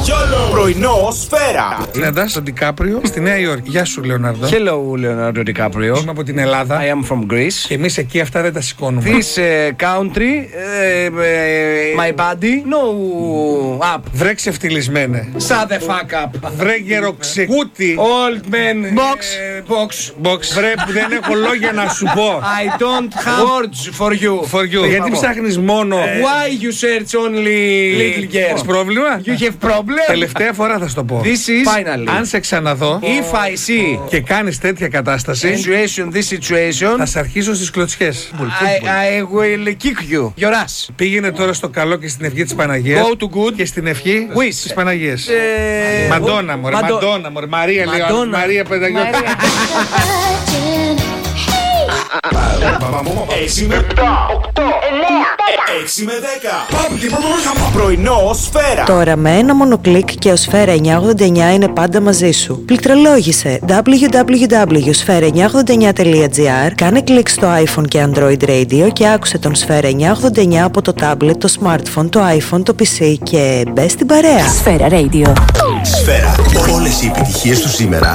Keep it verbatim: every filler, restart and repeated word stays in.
YOLO. Πρωινό Σφαίρα. Συναντάς τον Ντικάπριο στη Νέα Υόρκη. Γεια σου, Λεωνάρντο. Hello, Leonardo DiCaprio. Είμαι από την Ελλάδα. I am from Greece. Και εμείς εκεί αυτά δεν τα σηκώνουμε. This uh, country, uh, uh, my body, no up. Βρε ξεφτυλισμένε. Shut the fuck up. Βρε γεροξεκούτη. Old man. Box. Uh, box. Box. Βρε που δεν έχω λόγια να σου πω. I don't have words for you. For you. Γιατί ψάχνεις μόνο. Why you search only little girls? Έχεις πρόβλημα? You have problem? Τελευταία φορά θα σου το πω. This is finally. Αν σε ξαναδώ If I see και κάνεις τέτοια κατάσταση, situation, this situation, θα σε αρχίσω στις κλωτσιές. I, I will kick you. Your ass. Πήγαινε τώρα στο καλό και στην ευχή της Παναγίας. Go to good. Και στην ευχή Wish. της Παναγίας. Ε, Μαντόνα, μωρέ, Μαντο- Μαντόνα, μωρέ, Μαρία, λέω, Μαντόνα. Μαρία Πενταγιώτη. έξι με επτά, οκτώ, εννέα, έξι με δέκα. Πρωινό Σφαίρα. Τώρα με ένα μόνο κλικ και ο Σφαίρα εννιακόσια ογδόντα εννιά είναι πάντα μαζί σου. Πληκτρολόγησε double-u double-u double-u τελεία σφαίρα εννιακόσια ογδόντα εννιά τελεία τζι άρ, κάνε κλικ στο iPhone και Android Radio και άκουσε τον Σφαίρα εννιακόσια ογδόντα εννιά από το tablet, το smartphone, το iPhone, το πι σι και μπες στην παρέα. Σφαίρα Radio. Σφαίρα. Όλες οι επιτυχίες του σήμερα